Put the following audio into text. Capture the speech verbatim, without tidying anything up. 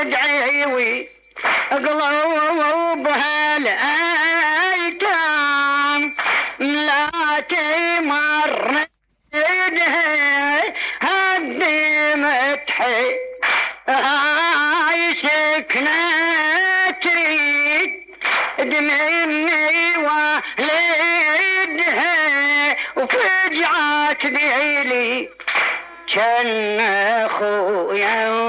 ادعي قلوبها الايتام لا تمر ايدها هدي متحي هاي سكنة تريد مني والدها وفجعت بيلي كان اخويا